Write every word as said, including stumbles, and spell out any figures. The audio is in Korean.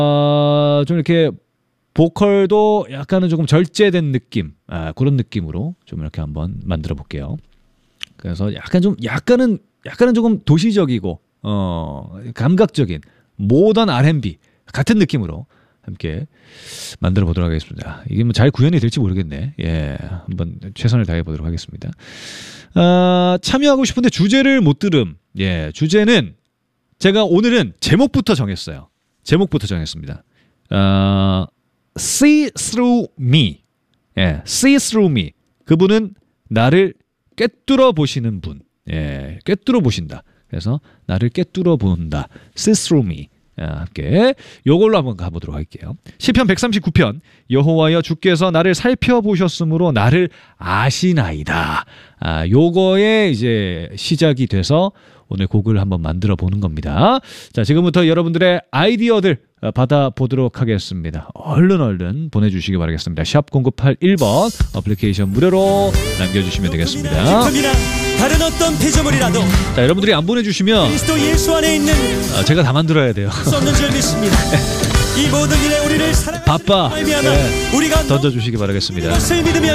어, 좀 이렇게 보컬도 약간은 조금 절제된 느낌, 아, 그런 느낌으로 좀 이렇게 한번 만들어 볼게요. 그래서 약간 좀 약간은 약간은 조금 도시적이고 어, 감각적인 모던 알앤비 같은 느낌으로 함께 만들어 보도록 하겠습니다. 이게 뭐 잘 구현이 될지 모르겠네. 예, 한번 최선을 다해 보도록 하겠습니다. 아, 참여하고 싶은데 주제를 못 들음. 예, 주제는 제가 오늘은 제목부터 정했어요. 제목부터 정했습니다. 아, See Through Me. 예, See Through Me. 그분은 나를 꿰뚫어 보시는 분. 예, 꿰뚫어 보신다. 그래서 나를 꿰뚫어 본다. See Through Me. 함께 요걸로 한번 가보도록 할게요. 시편 백삼십구 편 여호와여 주께서 나를 살펴보셨으므로 나를 아시나이다. 아, 요거에 이제 시작이 돼서 오늘 곡을 한번 만들어 보는 겁니다. 자, 지금부터 여러분들의 아이디어들 받아보도록 하겠습니다. 얼른 얼른 보내주시기 바라겠습니다. 샵 공구팔일 번 어플리케이션 무료로 남겨주시면 되겠습니다. 다른 어떤 피조물이라도 자, 여러분들이 안 보내주시면 그리스도 예수 안에 있는 아, 제가 다 만들어야 돼요. 없는 줄 믿습니다. 이 모든 일에 우리를 사랑하는 바빠 말미암아 네. 우리가 던져주시기 바라겠습니다. 이것을 믿으며